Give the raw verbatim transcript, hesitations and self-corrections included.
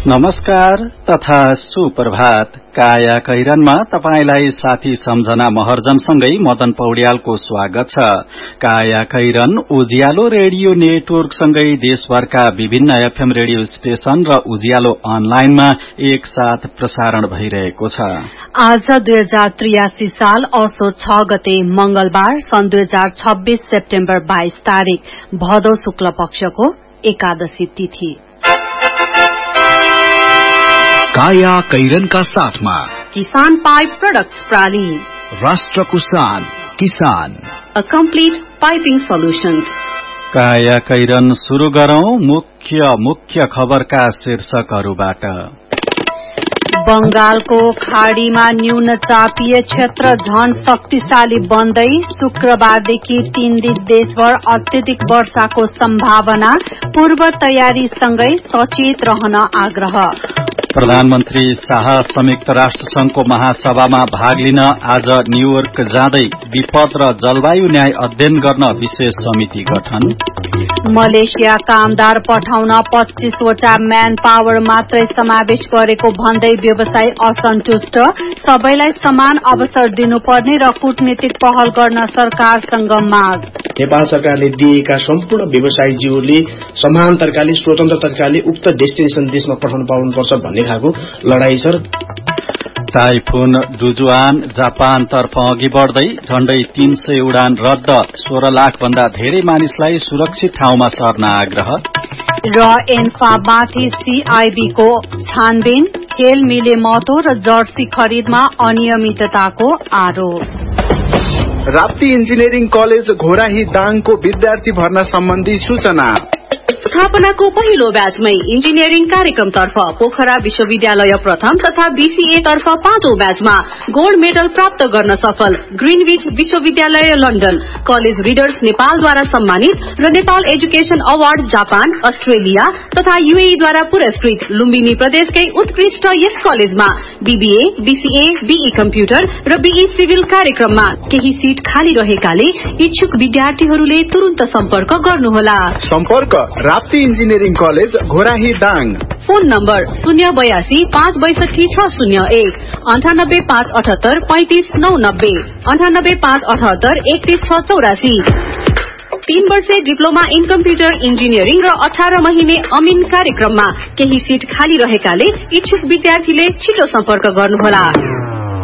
नमस्कार तथा सुप्रभात। काया कैरनमा तपाईलाई साथी सम्झना महर्जनसँगै मदन पौड्यालको स्वागत छ। काया कैरन उज्यालो रेडियो नेटवर्कसँगै देशभरका विभिन्न एफएम रेडियो स्टेशन र उज्यालो अनलाइनमा एक साथ प्रसारण भइरहेको छ। आज दुई हजार त्रियासी साल असो छ गते मंगलबार सन् दुई हजार छब्बीस सेप्टेम्बर बाइस तारीक भदौ शुक्ल पक्षको एकादशी तिथि। काया कैरनका साथमा किसान पाइप प्रोडक्ट्स प्राली, राष्ट्रको शान किसान, अ कम्प्लिट पाइपिङ सोल्युशन्स। काया कैरन शुरू गरौं मुख्य मुख्य खबरका शीर्षकहरूबाट। बंगालको खाड़ीमा न्यून चापीय क्षेत्र झन शक्तिशाली बन्दै शुक्रबारदेखि तीन दिन देशभर अत्यधिक वर्षाको सम्भावना, पूर्व तयारीसँगै सचेत रहन आग्रह। प्रधानमन्त्री शाह संयुक्त राष्ट्र संघको महासभामा भाग लिन आज न्यूयोर्क जाँदै विपद र जलवायु न्याय अध्ययन गर्न विशेष समिति गठन। मलेसिया कामदार पठाउन पच्चीसवटा म्यान पावर मात्रै समावेश गरेको भन्दै व्यवसायी असन्तुष्ट, सबैलाई समान अवसर दिनुपर्ने र कूटनीतिक पहल गर्न सरकारसँग माग। नेपाल सरकारले दिएका सम्पूर्ण व्यवसायीज्यूहरूले समान तरिकाले स्वतन्त्र तरिकाले उक्त डेस्टिनेसन देशमा पठाउन पाउनुपर्छ भन्ने खालको लडाई छ। टाइफुन डुजुआन जापानतर्फ अघि बढ़दै झण्डै तीन सय उडान रद्द, सोह्र लाख भन्दा धेरै मानिसलाई सुरक्षित ठाउँमा सर्न आग्रह। र एन्फामाथि सीआईबीको छानबिन, खेल मिले महतो र जर्सी खरिदमा अनियमितताको आरोप। राप्ती इन्जिनियरिङ कलेज घोराही दाङको विद्यार्थी भर्ना सम्बन्धी सूचना। स्थापनाको पहिलो ब्याचमै इन्जिनियरिङ कार्यक्रमतर्फ पोखरा विश्वविद्यालय प्रथम तथा बीसीए तर्फ पाँचौं ब्याचमा गोल्ड मेडल प्राप्त गर्न सफल ग्रीनविच विश्वविद्यालय लन्डन, कलेज रिडर्स नेपालद्वारा सम्मानित र Nepal education award Japan, Australia तथा यूएईद्वारा पुरस्कृत लुम्बिनी प्रदेशकै उत्कृष्ट यस कलेजमा बीबीए, बीसीए, बीई कम्प्युटर र बीई सिभिल कार्यक्रममा केही सीट खाली रहेकाले इच्छुक विद्यार्थीहरूले तुरन्त सम्पर्क गर्नुहोला। सम्पर्क Rapti engineering college Ghorahi Dang. Phone number शून्य बयासी पाँच बैसठी छ शून्य एक, अन्ठानब्बे पाँच अठहत्तर पैंतिस नौ नब्बे, अन्ठानब्बे पाँच अठहत्तर एकतीस छ चौरासी। तीन वर्षे डिप्लोमा इन कम्प्युटर इन्जिनियरिङ र अठार महिने अमिन कार्यक्रममा केही सीट खाली रहेकाले इच्छुक विद्यार्थीले छिटो सम्पर्क गर्नुहोला।